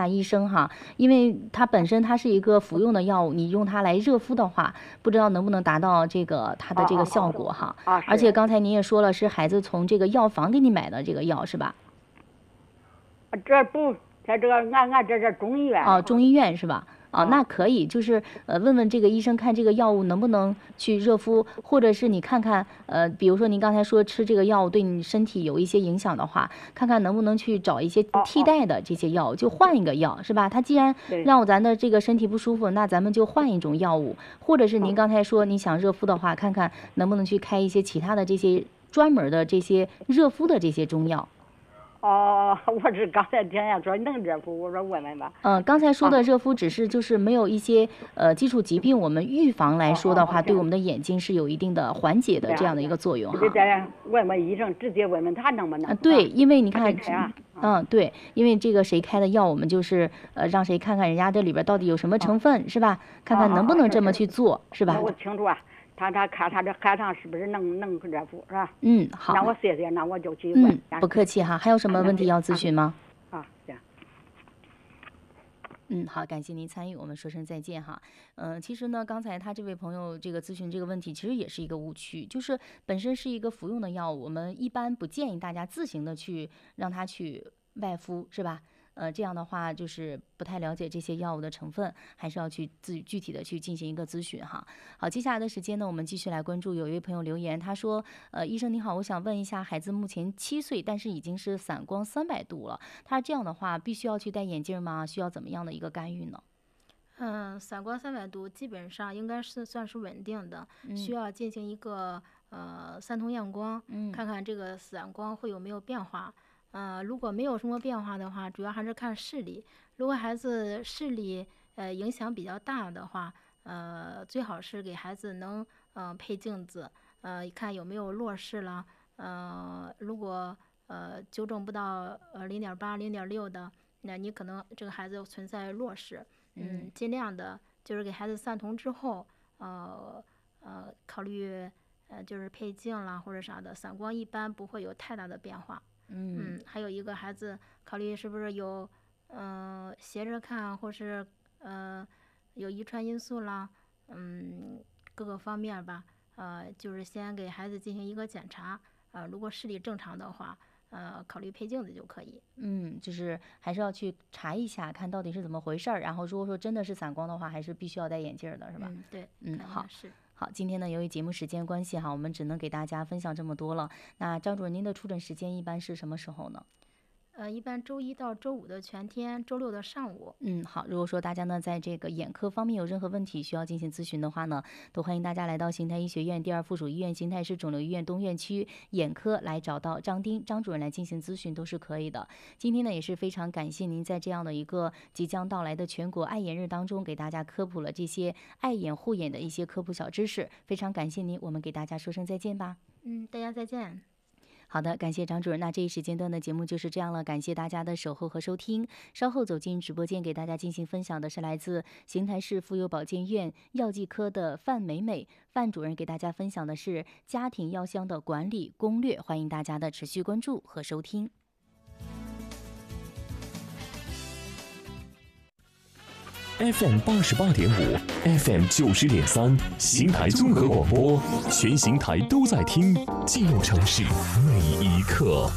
下医生哈，因为它本身是一个服用的药物，你用它来热敷的话，不知道能不能达到它的这个效果哈。而且刚才您也说了，是孩子从这个药房给你买的这个药是吧？ 这不，在这个俺这是中医院。 哦，中医院是吧？那可以，就是问问这个医生看这个药物能不能去热敷，或者是你看看比如说您刚才说吃这个药物对你身体有一些影响的话，看看能不能去找一些替代的这些药物，就换一个药是吧？它既然让咱的这个身体不舒服，那咱们就换一种药物，或者是您刚才说你想热敷的话，看看能不能去开一些其他的这些专门的这些热敷的这些中药。 我是刚才听人说能热敷，我说问问吧。 刚才说的热敷只是就是没有一些基础疾病，我们预防来说的话，对我们的眼睛是有一定的缓解的这样的一个作用哈。 再问问医生，直接问问他能不能。 对，因为你看，对，因为这个谁开的药，我们就是让谁看看人家这里边到底有什么成分是吧？看看能不能这么去做是吧？ 我清楚啊。他看他这海棠是不是能热敷是吧？ 好。 那我谢谢，那我就去问。 不客气哈。还有什么问题要咨询吗？ 行。 好，感谢您参与，我们说声再见哈。其实呢，刚才他这位朋友这个咨询这个问题，其实也是一个误区，就是本身是一个服用的药物，我们一般不建议大家自行的去让他去外敷，是吧？这样的话就是不太了解这些药物的成分，还是要去具体的去进行一个咨询哈。好，接下来的时间呢，我们继续来关注有一位朋友留言，他说医生你好，我想问一下，孩子目前7岁，但是已经是散光300度了，他这样的话必须要去戴眼镜吗？需要怎么样的一个干预呢？ 散光300度基本上应该是算是稳定的，需要进行一个3筒验光，看看这个散光会有没有变化。如果没有什么变化的话，主要还是看视力。如果孩子视力影响比较大的话，最好是给孩子能配镜子，看有没有弱视了。如果纠正不到0.8、0.6的，那你可能这个孩子存在弱视。尽量的就是给孩子散瞳之后，考虑就是配镜啦或者啥的，散光一般不会有太大的变化。还有一个孩子考虑是不是有斜着看，或是有遗传因素啦，各个方面吧，就是先给孩子进行一个检查，如果视力正常的话，考虑配镜子就可以。 就是还是要去查一下，看到底是怎么回事儿。然后如果说真的是散光的话，还是必须要戴眼镜的，是吧？ 对。 好。 是。 好，今天呢，由于节目时间关系哈，我们只能给大家分享这么多了。那张主任，您的出诊时间一般是什么时候呢？ 一般周1到周5的全天，周6的上午。 好，如果说大家呢在这个眼科方面有任何问题需要进行咨询的话呢，都欢迎大家来到邢台医学院第2附属医院邢台市肿瘤医院东院区眼科来找到张主任来进行咨询，都是可以的。今天呢也是非常感谢您在这样的一个即将到来的全国爱眼日当中，给大家科普了这些爱眼护眼的一些科普小知识，非常感谢您，我们给大家说声再见吧。 大家再见。 好的，感谢张主任。那这一时间段的节目就是这样了，感谢大家的守候和收听。稍后走进直播间，给大家进行分享的是来自邢台市妇幼保健院药剂科的范美范主任，给大家分享的是家庭药箱的管理攻略，欢迎大家的持续关注和收听。 FM 88.5 FM 90.3，邢台综合广播，全邢台都在听，记录城市每一刻。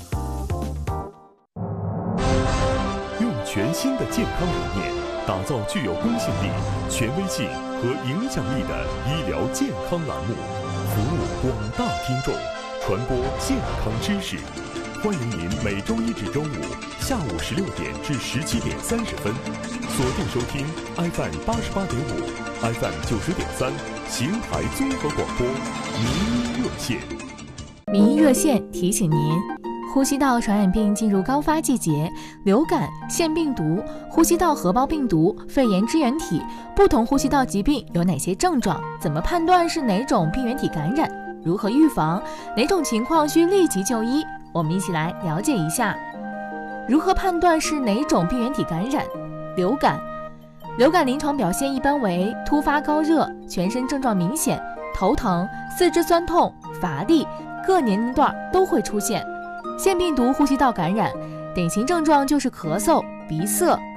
用全新的健康理念，打造具有公信力、权威性和影响力的医疗健康栏目，服务广大听众，传播健康知识。欢迎您每周1至周5下午16点至17点30分，锁定收听 FM 88.5 FM 90.3邢台综合广播民医热线。 民医热线提醒您，呼吸道传染病进入高发季节，流感、腺病毒、呼吸道合胞病毒、肺炎支原体，不同呼吸道疾病有哪些症状？怎么判断是哪种病原体感染？如何预防？哪种情况需立即就医？我们一起来了解一下。如何判断是哪种病原体感染？流感临床表现一般为突发高热，全身症状明显，头疼、四肢酸痛、乏力，各年龄段都会出现。腺病毒呼吸道感染典型症状就是咳嗽、鼻塞、